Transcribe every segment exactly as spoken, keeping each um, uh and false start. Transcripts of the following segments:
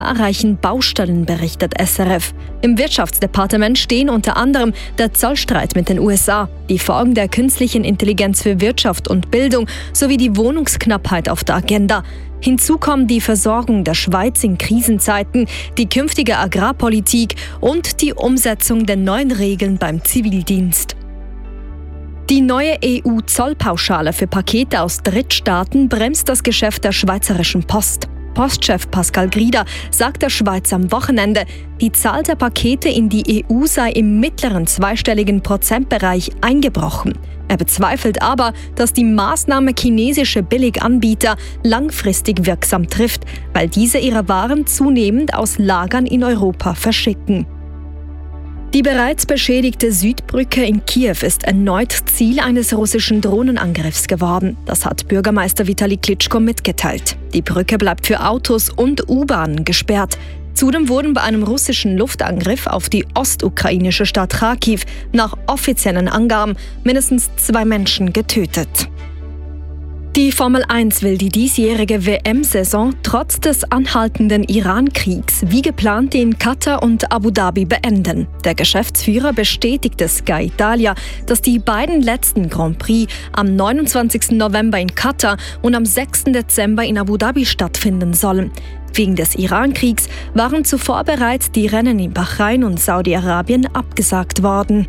zahlreichen Baustellen, berichtet S R F. Im Wirtschaftsdepartement stehen unter anderem der Zollstreit mit den U S A, die Folgen der künstlichen Intelligenz für Wirtschaft und Bildung sowie die Wohnungsknappheit auf der Agenda. Hinzu kommen die Versorgung der Schweiz in Krisenzeiten, die künftige Agrarpolitik und die Umsetzung der neuen Regeln beim Zivildienst. Die neue E U-Zollpauschale für Pakete aus Drittstaaten bremst das Geschäft der Schweizerischen Post. Postchef Pascal Grieder sagt der Schweiz am Wochenende, die Zahl der Pakete in die E U sei im mittleren zweistelligen Prozentbereich eingebrochen. Er bezweifelt aber, dass die Maßnahme chinesische Billiganbieter langfristig wirksam trifft, weil diese ihre Waren zunehmend aus Lagern in Europa verschicken. Die bereits beschädigte Südbrücke in Kiew ist erneut Ziel eines russischen Drohnenangriffs geworden. Das hat Bürgermeister Vitali Klitschko mitgeteilt. Die Brücke bleibt für Autos und U-Bahnen gesperrt. Zudem wurden bei einem russischen Luftangriff auf die ostukrainische Stadt Kharkiv nach offiziellen Angaben mindestens zwei Menschen getötet. Die Formel eins will die diesjährige W M-Saison trotz des anhaltenden Iran-Kriegs wie geplant in Katar und Abu Dhabi beenden. Der Geschäftsführer bestätigte Sky Italia, dass die beiden letzten Grand Prix am neunundzwanzigsten November in Katar und am sechsten Dezember in Abu Dhabi stattfinden sollen. Wegen des Iran-Kriegs waren zuvor bereits die Rennen in Bahrain und Saudi-Arabien abgesagt worden.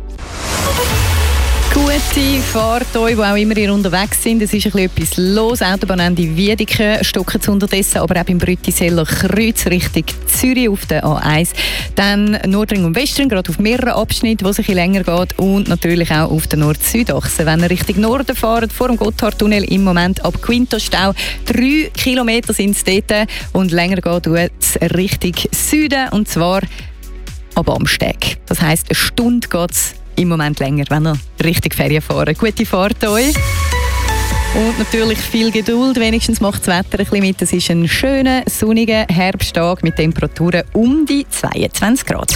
Gute Fahrt euch, die auch immer ihr unterwegs sind. Es ist ein bisschen etwas los. Autobahnende Wiedeke stocken unterdessen, aber auch beim Brüttiseller Kreuz Richtung Zürich auf der A eins. Dann Nordring und Westring, gerade auf mehreren Abschnitten, wo es ein bisschen länger geht. Und natürlich auch auf der Nord-Süd-Achse. Wenn ihr Richtung Norden fahrt, vor dem Gotthardtunnel im Moment ab Quinto-Stau. Drei Kilometer sind es dort. Und länger geht es Richtung Süden, und zwar ab Amsteg. Das heisst, eine Stunde geht es im Moment länger, wenn ihr richtig Ferien fahren. Gute Fahrt euch. Und natürlich viel Geduld, wenigstens macht das Wetter ein bisschen mit. Es ist ein schöner, sonniger Herbsttag mit Temperaturen um die zweiundzwanzig Grad.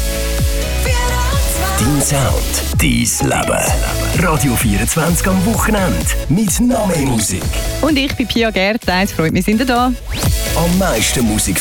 Dein Sound, dein Leben. Radio vierundzwanzig am Wochenende mit noch mehr Musik. Und ich bin Pia Gerd, es freut mich, sind ihr da. Am meisten Musik